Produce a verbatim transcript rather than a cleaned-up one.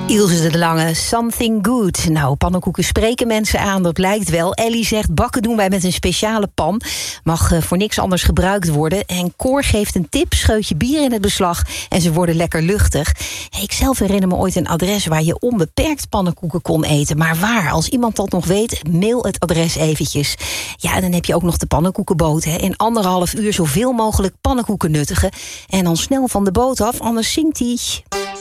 Ilse de Lange, Something Good. Nou, pannenkoeken spreken mensen aan, dat lijkt wel. Ellie zegt, bakken doen wij met een speciale pan. Mag uh, voor niks anders gebruikt worden. En Cor geeft een tip, scheut je bier in het beslag en ze worden lekker luchtig. Hey, ik zelf herinner me ooit een adres waar je onbeperkt pannenkoeken kon eten. Maar waar? Als iemand dat nog weet, mail het adres eventjes. Ja, en dan heb je ook nog de pannenkoekenboot. Hè. In anderhalf uur zoveel mogelijk pannenkoeken nuttigen. En dan snel van de boot af, anders zinkt die.